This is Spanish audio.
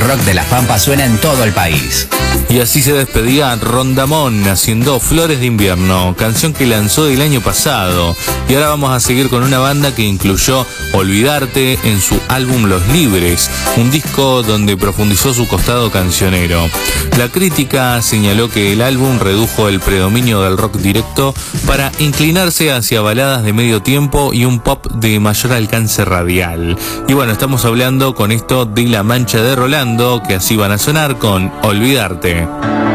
rock de las Pampas suena en todo el país. Y así se despedía Rondamón haciendo Flores de Invierno, canción que lanzó el año pasado. Y ahora vamos a seguir con una banda que incluyó Olvidarte en su álbum Los Libres, un disco donde profundizó su costado cancionero. La crítica señaló que el álbum redujo el predominio del rock directo para inclinarse hacia baladas de medio tiempo y un pop de mayor alcance radial. Y bueno, estamos hablando con esto de La Mancha de Rolando, que así van a sonar con Olvidarte.